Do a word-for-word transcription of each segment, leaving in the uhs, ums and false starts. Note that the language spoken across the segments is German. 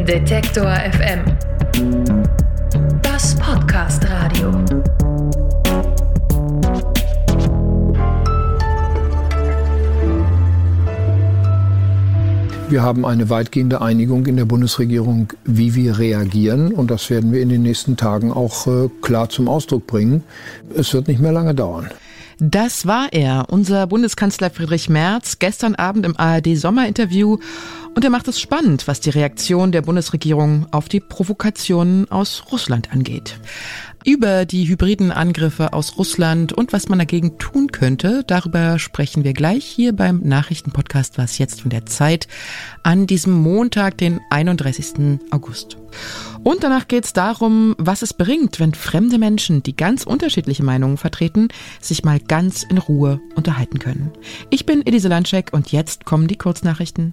Detektor F M. Das Podcast-Radio. Wir haben eine weitgehende Einigung in der Bundesregierung, wie wir reagieren. Und das werden wir in den nächsten Tagen auch äh, klar zum Ausdruck bringen. Es wird nicht mehr lange dauern. Das war er, unser Bundeskanzler Friedrich Merz, gestern Abend im A R D-Sommerinterview. Und er macht es spannend, was die Reaktion der Bundesregierung auf die Provokationen aus Russland angeht. Über die hybriden Angriffe aus Russland und was man dagegen tun könnte, darüber sprechen wir gleich hier beim Nachrichtenpodcast Was jetzt von der Zeit an diesem Montag, den einunddreißigsten August. Und danach geht es darum, was es bringt, wenn fremde Menschen, die ganz unterschiedliche Meinungen vertreten, sich mal ganz in Ruhe unterhalten können. Ich bin Elise Landschek und jetzt kommen die Kurznachrichten.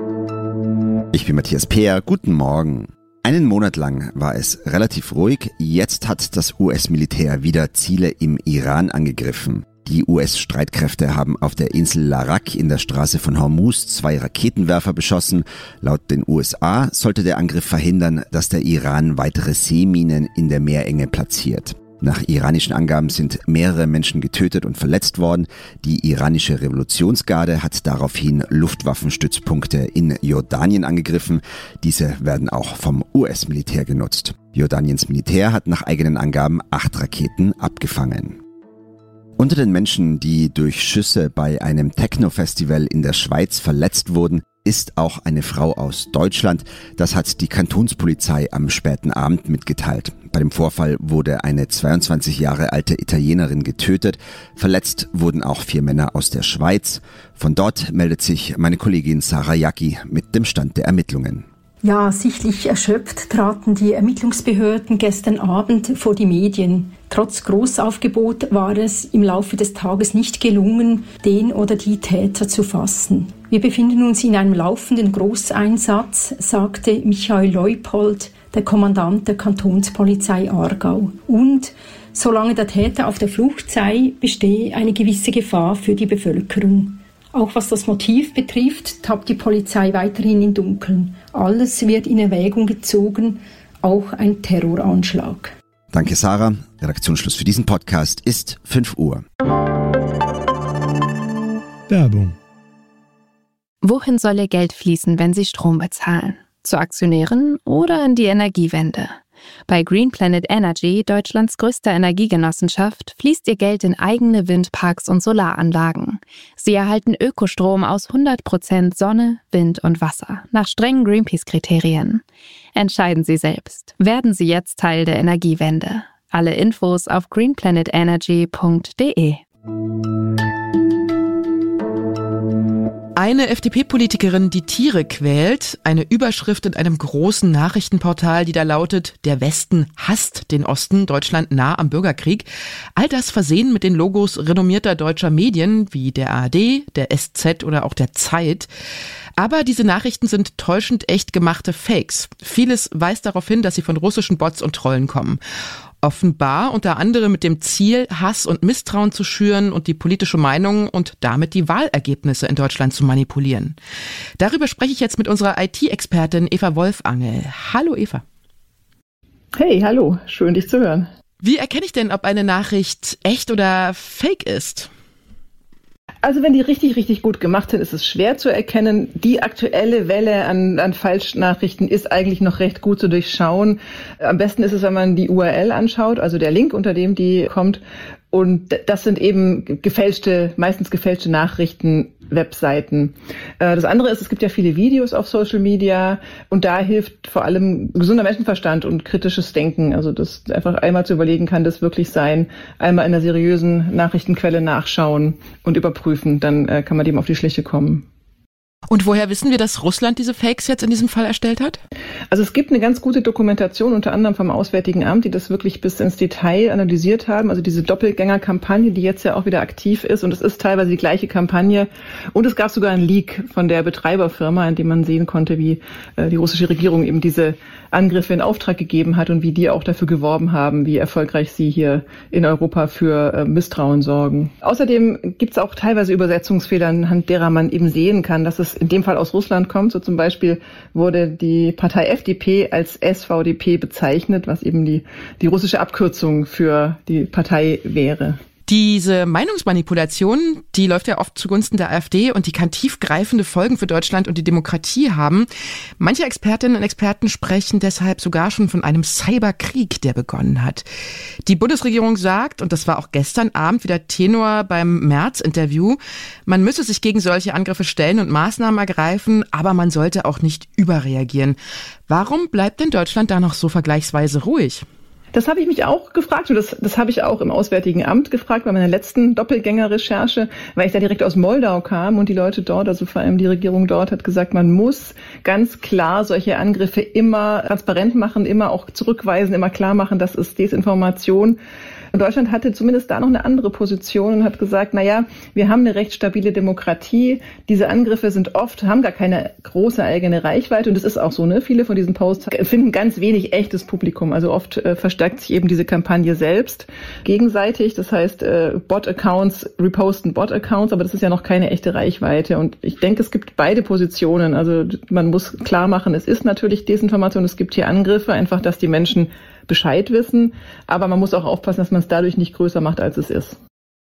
Ich bin Matthias Peer, guten Morgen. Einen Monat lang war es relativ ruhig, jetzt hat das U S-Militär wieder Ziele im Iran angegriffen. Die U S-Streitkräfte haben auf der Insel Larak in der Straße von Hormuz zwei Raketenwerfer beschossen. Laut den U S A sollte der Angriff verhindern, dass der Iran weitere Seeminen in der Meerenge platziert. Nach iranischen Angaben sind mehrere Menschen getötet und verletzt worden. Die iranische Revolutionsgarde hat daraufhin Luftwaffenstützpunkte in Jordanien angegriffen. Diese werden auch vom U S-Militär genutzt. Jordaniens Militär hat nach eigenen Angaben acht Raketen abgefangen. Unter den Menschen, die durch Schüsse bei einem Techno-Festival in der Schweiz verletzt wurden, ist auch eine Frau aus Deutschland. Das hat die Kantonspolizei am späten Abend mitgeteilt. Bei dem Vorfall wurde eine zweiundzwanzig Jahre alte Italienerin getötet. Verletzt wurden auch vier Männer aus der Schweiz. Von dort meldet sich meine Kollegin Sarah Jacki mit dem Stand der Ermittlungen. Ja, sichtlich erschöpft traten die Ermittlungsbehörden gestern Abend vor die Medien. Trotz Großaufgebot war es im Laufe des Tages nicht gelungen, den oder die Täter zu fassen. Wir befinden uns in einem laufenden Großeinsatz, sagte Michael Leupold, der Kommandant der Kantonspolizei Aargau. Und solange der Täter auf der Flucht sei, bestehe eine gewisse Gefahr für die Bevölkerung. Auch was das Motiv betrifft, tappt die Polizei weiterhin im Dunkeln. Alles wird in Erwägung gezogen, auch ein Terroranschlag. Danke, Sarah. Redaktionsschluss für diesen Podcast ist fünf Uhr. Werbung. Wohin soll Ihr Geld fließen, wenn Sie Strom bezahlen? Zu Aktionären oder in die Energiewende? Bei Green Planet Energy, Deutschlands größter Energiegenossenschaft, fließt Ihr Geld in eigene Windparks und Solaranlagen. Sie erhalten Ökostrom aus hundert Prozent Sonne, Wind und Wasser, nach strengen Greenpeace-Kriterien. Entscheiden Sie selbst. Werden Sie jetzt Teil der Energiewende. Alle Infos auf green planet energy punkt d e. Eine F D P-Politikerin, die Tiere quält, eine Überschrift in einem großen Nachrichtenportal, die da lautet, der Westen hasst den Osten, Deutschland nah am Bürgerkrieg. All das versehen mit den Logos renommierter deutscher Medien wie der A R D, der S Z oder auch der Zeit. Aber diese Nachrichten sind täuschend echt gemachte Fakes. Vieles weist darauf hin, dass sie von russischen Bots und Trollen kommen. Offenbar unter anderem mit dem Ziel, Hass und Misstrauen zu schüren und die politische Meinung und damit die Wahlergebnisse in Deutschland zu manipulieren. Darüber spreche ich jetzt mit unserer I T-Expertin Eva Wolfangel. Hallo Eva. Hey, hallo, schön dich zu hören. Wie erkenne ich denn, ob eine Nachricht echt oder fake ist? Also wenn die richtig, richtig gut gemacht sind, ist es schwer zu erkennen. Die aktuelle Welle an, an Falschnachrichten ist eigentlich noch recht gut zu durchschauen. Am besten ist es, wenn man die U R L anschaut, also der Link, unter dem die kommt. Und das sind eben gefälschte, meistens gefälschte Nachrichten-Webseiten. Das andere ist, es gibt ja viele Videos auf Social Media und da hilft vor allem gesunder Menschenverstand und kritisches Denken. Also das einfach einmal zu überlegen, kann das wirklich sein, einmal in einer seriösen Nachrichtenquelle nachschauen und überprüfen, dann kann man dem auf die Schliche kommen. Und woher wissen wir, dass Russland diese Fakes jetzt in diesem Fall erstellt hat? Also es gibt eine ganz gute Dokumentation, unter anderem vom Auswärtigen Amt, die das wirklich bis ins Detail analysiert haben. Also diese Doppelgängerkampagne, die jetzt ja auch wieder aktiv ist. Und es ist teilweise die gleiche Kampagne. Und es gab sogar einen Leak von der Betreiberfirma, in dem man sehen konnte, wie äh, die russische Regierung eben diese Angriffe in Auftrag gegeben hat und wie die auch dafür geworben haben, wie erfolgreich sie hier in Europa für äh, Misstrauen sorgen. Außerdem gibt es auch teilweise Übersetzungsfehler, anhand derer man eben sehen kann, dass es in dem Fall aus Russland kommt. So zum Beispiel wurde die Partei Partei F D P als S V D P bezeichnet, was eben die, die russische Abkürzung für die Partei wäre. Diese Meinungsmanipulation, die läuft ja oft zugunsten der AfD und die kann tiefgreifende Folgen für Deutschland und die Demokratie haben. Manche Expertinnen und Experten sprechen deshalb sogar schon von einem Cyberkrieg, der begonnen hat. Die Bundesregierung sagt, und das war auch gestern Abend wieder Tenor beim Merz-Interview, man müsse sich gegen solche Angriffe stellen und Maßnahmen ergreifen, aber man sollte auch nicht überreagieren. Warum bleibt denn Deutschland da noch so vergleichsweise ruhig? Das habe ich mich auch gefragt und das, das habe ich auch im Auswärtigen Amt gefragt bei meiner letzten Doppelgänger-Recherche, weil ich da direkt aus Moldau kam und die Leute dort, also vor allem die Regierung dort, hat gesagt, man muss ganz klar solche Angriffe immer transparent machen, immer auch zurückweisen, immer klar machen, das ist Desinformation. Und Deutschland hatte zumindest da noch eine andere Position und hat gesagt, na ja, wir haben eine recht stabile Demokratie. Diese Angriffe sind oft, haben gar keine große eigene Reichweite. Und das ist auch so, ne? Viele von diesen Posts finden ganz wenig echtes Publikum. Also oft äh, verstärkt sich eben diese Kampagne selbst gegenseitig. Das heißt, äh, Bot-Accounts reposten Bot-Accounts, aber das ist ja noch keine echte Reichweite. Und ich denke, es gibt beide Positionen. Also man muss klar machen, es ist natürlich Desinformation. Es gibt hier Angriffe, einfach, dass die Menschen Bescheid wissen, aber man muss auch aufpassen, dass man es dadurch nicht größer macht, als es ist.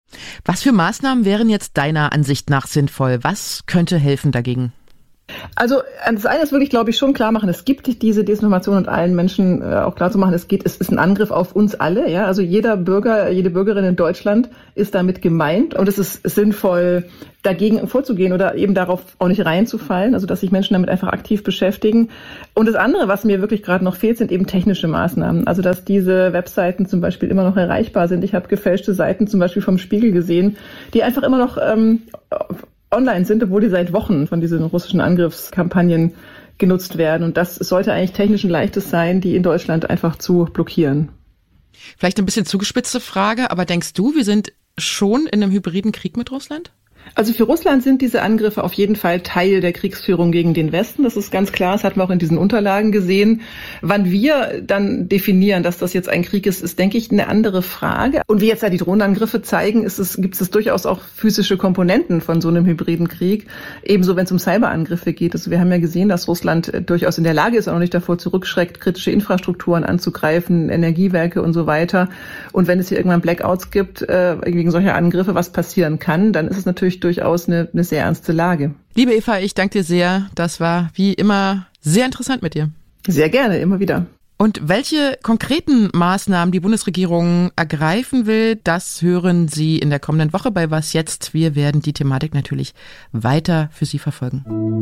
Was für Maßnahmen wären jetzt deiner Ansicht nach sinnvoll? Was könnte helfen dagegen? Also das eine ist wirklich, glaube ich, schon klar machen, es gibt diese Desinformation und allen Menschen äh, auch klar zu machen, es geht, es ist ein Angriff auf uns alle. Ja, also jeder Bürger, jede Bürgerin in Deutschland ist damit gemeint und es ist sinnvoll, dagegen vorzugehen oder eben darauf auch nicht reinzufallen, also dass sich Menschen damit einfach aktiv beschäftigen. Und das andere, was mir wirklich gerade noch fehlt, sind eben technische Maßnahmen. Also dass diese Webseiten zum Beispiel immer noch erreichbar sind. Ich habe gefälschte Seiten zum Beispiel vom Spiegel gesehen, die einfach immer noch ähm, online sind, obwohl die seit Wochen von diesen russischen Angriffskampagnen genutzt werden. Und das sollte eigentlich technisch ein leichtes sein, die in Deutschland einfach zu blockieren. Vielleicht ein bisschen zugespitzte Frage, aber denkst du, wir sind schon in einem hybriden Krieg mit Russland? Also für Russland sind diese Angriffe auf jeden Fall Teil der Kriegsführung gegen den Westen. Das ist ganz klar, das hatten wir auch in diesen Unterlagen gesehen. Wann wir dann definieren, dass das jetzt ein Krieg ist, ist, denke ich, eine andere Frage. Und wie jetzt da die Drohnenangriffe zeigen, ist es, gibt es durchaus auch physische Komponenten von so einem hybriden Krieg. Ebenso, wenn es um Cyberangriffe geht. Also wir haben ja gesehen, dass Russland durchaus in der Lage ist, auch noch nicht davor zurückschreckt, kritische Infrastrukturen anzugreifen, Energiewerke und so weiter. Und wenn es hier irgendwann Blackouts gibt, äh, wegen solcher Angriffe, was passieren kann, dann ist es natürlich durchaus eine, eine sehr ernste Lage. Liebe Eva, ich danke dir sehr. Das war wie immer sehr interessant mit dir. Sehr gerne, immer wieder. Und welche konkreten Maßnahmen die Bundesregierung ergreifen will, das hören Sie in der kommenden Woche bei Was jetzt? Wir werden die Thematik natürlich weiter für Sie verfolgen.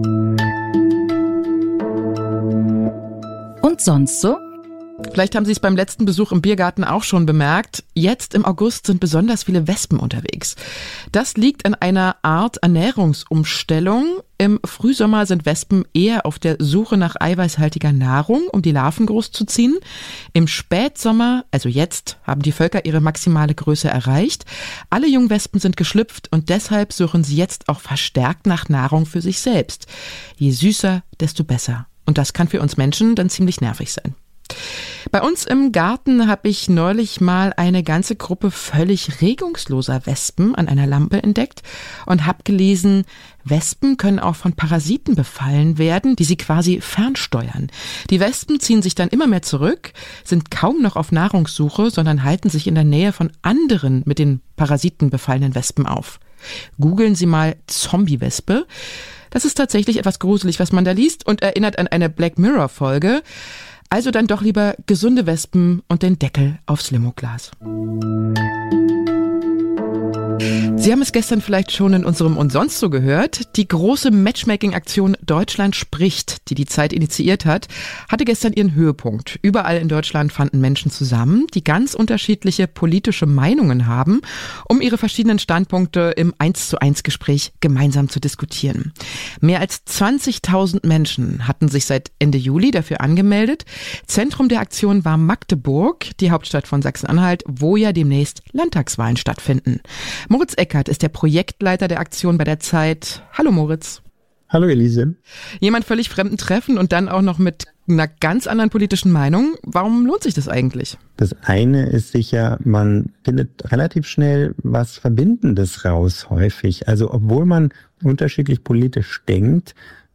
Und sonst so? Vielleicht haben Sie es beim letzten Besuch im Biergarten auch schon bemerkt. Jetzt im August sind besonders viele Wespen unterwegs. Das liegt an einer Art Ernährungsumstellung. Im Frühsommer sind Wespen eher auf der Suche nach eiweißhaltiger Nahrung, um die Larven großzuziehen. Im Spätsommer, also jetzt, haben die Völker ihre maximale Größe erreicht. Alle Jungwespen sind geschlüpft und deshalb suchen sie jetzt auch verstärkt nach Nahrung für sich selbst. Je süßer, desto besser. Und das kann für uns Menschen dann ziemlich nervig sein. Bei uns im Garten habe ich neulich mal eine ganze Gruppe völlig regungsloser Wespen an einer Lampe entdeckt und habe gelesen, Wespen können auch von Parasiten befallen werden, die sie quasi fernsteuern. Die Wespen ziehen sich dann immer mehr zurück, sind kaum noch auf Nahrungssuche, sondern halten sich in der Nähe von anderen mit den Parasiten befallenen Wespen auf. Googeln Sie mal Zombie-Wespe. Das ist tatsächlich etwas gruselig, was man da liest und erinnert an eine Black Mirror-Folge. Also dann doch lieber gesunde Wespen und den Deckel aufs Limoglas. Sie haben es gestern vielleicht schon in unserem Und sonst so gehört. Die große Matchmaking-Aktion Deutschland spricht, die die Zeit initiiert hat, hatte gestern ihren Höhepunkt. Überall in Deutschland fanden Menschen zusammen, die ganz unterschiedliche politische Meinungen haben, um ihre verschiedenen Standpunkte im eins zu eins Gespräch gemeinsam zu diskutieren. Mehr als zwanzigtausend Menschen hatten sich seit Ende Juli dafür angemeldet. Zentrum der Aktion war Magdeburg, die Hauptstadt von Sachsen-Anhalt, wo ja demnächst Landtagswahlen stattfinden. Moritz Eckert ist der Projektleiter der Aktion bei der Zeit. Hallo Moritz. Hallo Elise. Jemand völlig fremden treffen und dann auch noch mit einer ganz anderen politischen Meinung. Warum lohnt sich das eigentlich? Das eine ist sicher, man findet relativ schnell was Verbindendes raus häufig. Also obwohl man unterschiedlich politisch denkt,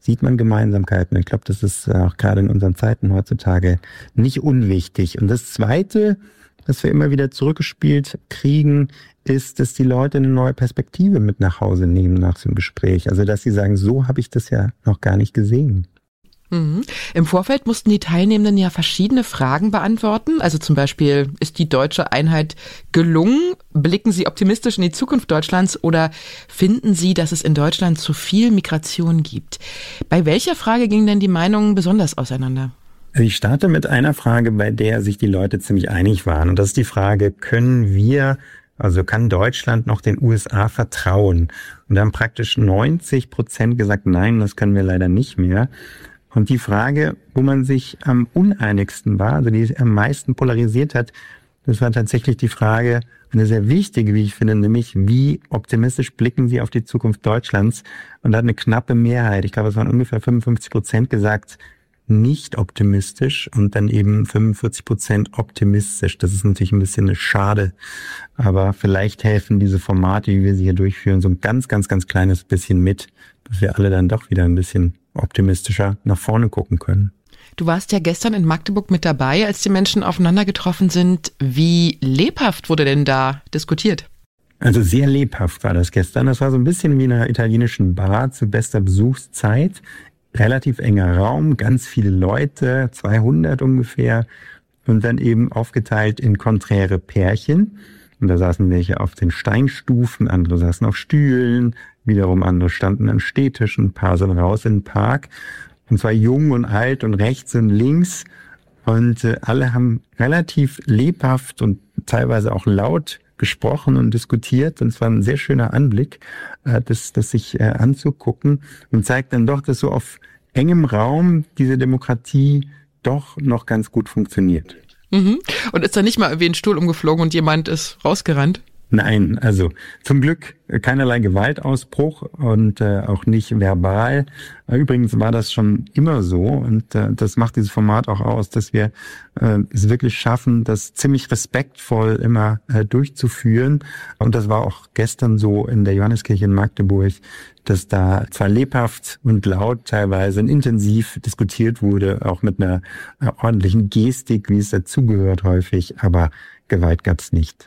sieht man Gemeinsamkeiten. Ich glaube, das ist auch gerade in unseren Zeiten heutzutage nicht unwichtig. Und das Zweite, was wir immer wieder zurückgespielt kriegen, ist, dass die Leute eine neue Perspektive mit nach Hause nehmen nach so einem Gespräch. Also, dass sie sagen, so habe ich das ja noch gar nicht gesehen. Mhm. Im Vorfeld mussten die Teilnehmenden ja verschiedene Fragen beantworten. Also zum Beispiel, ist die deutsche Einheit gelungen? Blicken Sie optimistisch in die Zukunft Deutschlands oder finden Sie, dass es in Deutschland zu viel Migration gibt? Bei welcher Frage gingen denn die Meinungen besonders auseinander? Ich starte mit einer Frage, bei der sich die Leute ziemlich einig waren. Und das ist die Frage, können wir, also kann Deutschland noch den U S A vertrauen? Und da haben praktisch neunzig Prozent gesagt, nein, das können wir leider nicht mehr. Und die Frage, wo man sich am uneinigsten war, also die am meisten polarisiert hat, das war tatsächlich die Frage, eine sehr wichtige, wie ich finde, nämlich wie optimistisch blicken Sie auf die Zukunft Deutschlands? Und da hat eine knappe Mehrheit, ich glaube es waren ungefähr fünfundfünfzig Prozent gesagt, nicht optimistisch und dann eben fünfundvierzig Prozent optimistisch. Das ist natürlich ein bisschen schade, aber vielleicht helfen diese Formate, wie wir sie hier durchführen, so ein ganz, ganz, ganz kleines bisschen mit, dass wir alle dann doch wieder ein bisschen optimistischer nach vorne gucken können. Du warst ja gestern in Magdeburg mit dabei, als die Menschen aufeinander getroffen sind. Wie lebhaft wurde denn da diskutiert? Also sehr lebhaft war das gestern. Das war so ein bisschen wie in einer italienischen Bar zu bester Besuchszeit. Relativ enger Raum, ganz viele Leute, zweihundert ungefähr. Und dann eben aufgeteilt in konträre Pärchen. Und da saßen welche auf den Steinstufen, andere saßen auf Stühlen, wiederum andere standen an Stehtischen, ein paar sind raus in den Park. Und zwar jung und alt und rechts und links. Und äh, alle haben relativ lebhaft und teilweise auch laut gesprochen und diskutiert. Und es war ein sehr schöner Anblick, äh, das, das sich äh, anzugucken und zeigt dann doch, dass so auf engem Raum diese Demokratie doch noch ganz gut funktioniert. Mhm. Und ist da nicht mal irgendwie ein Stuhl umgeflogen und jemand ist rausgerannt? Nein, also zum Glück keinerlei Gewaltausbruch und äh, auch nicht verbal. Übrigens war das schon immer so und äh, das macht dieses Format auch aus, dass wir äh, es wirklich schaffen, das ziemlich respektvoll immer äh, durchzuführen. Und das war auch gestern so in der Johanneskirche in Magdeburg, dass da zwar lebhaft und laut teilweise und intensiv diskutiert wurde, auch mit einer äh, ordentlichen Gestik, wie es dazugehört häufig, aber Gewalt gab's nicht.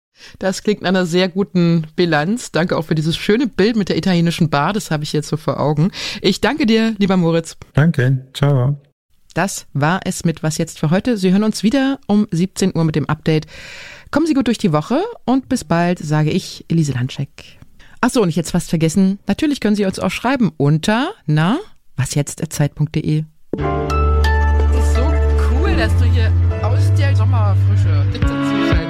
Das klingt nach einer sehr guten Bilanz. Danke auch für dieses schöne Bild mit der italienischen Bar. Das habe ich jetzt so vor Augen. Ich danke dir, lieber Moritz. Danke. Ciao. Das war es mit Was jetzt für heute. Sie hören uns wieder um siebzehn Uhr mit dem Update. Kommen Sie gut durch die Woche und bis bald, sage ich, Elise Landscheck. Ach so, und ich jetzt fast vergessen. Natürlich können Sie uns auch schreiben unter, na, wasjetzt@zeit punkt de. Das ist so cool, dass du hier aus der Sommerfrische